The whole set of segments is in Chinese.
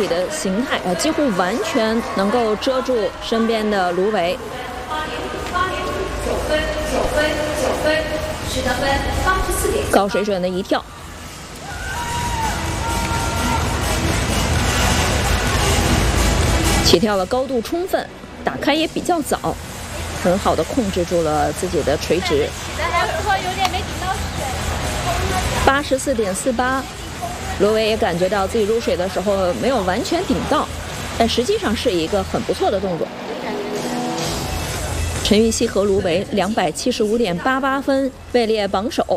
体的形态几乎完全能够遮住身边的芦苇。高水准的一跳。起跳的高度充分，打开也比较早，很好的控制住了自己的垂直。84.48，罗维也感觉到自己入水的时候没有完全顶到，但实际上是一个很不错的动作。陈芋汐和卢维275.88分位列榜首。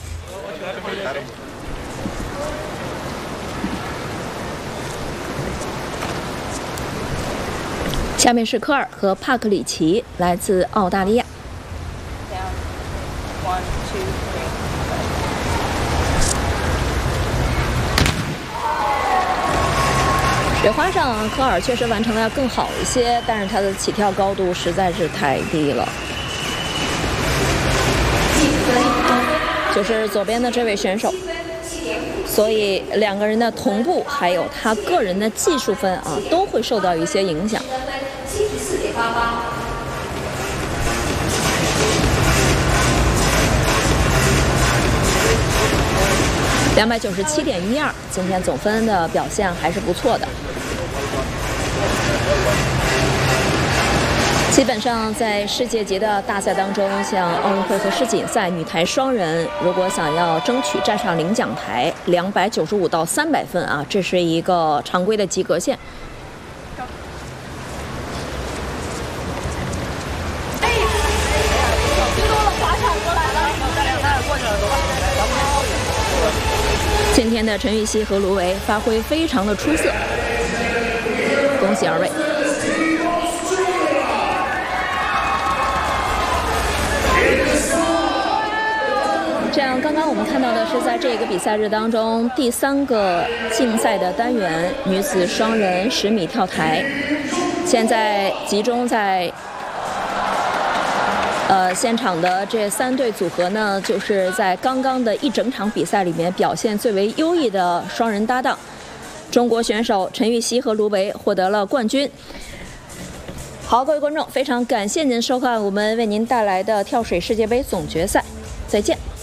下面是科尔和帕克里奇，来自澳大利亚。水花上，科尔确实完成的要更好一些，但是他的起跳高度实在是太低了。就是左边的这位选手，所以两个人的同步还有他个人的技术分都会受到一些影响。297.12，今天总分的表现还是不错的。基本上在世界级的大赛当中，像奥运会和世锦赛，女台双人如果想要争取站上领奖台，295到300分这是一个常规的及格线。今天的陈芋汐和卢维发挥非常的出色，恭喜二位。这样，刚刚我们看到的是在这个比赛日当中第3个竞赛的单元——女子双人10米跳台。现在集中在现场的这3对组合呢，就是在刚刚的一整场比赛里面表现最为优异的双人搭档。中国选手陈芋汐和卢维获得了冠军。好，各位观众，非常感谢您收看我们为您带来的跳水世界杯总决赛，再见。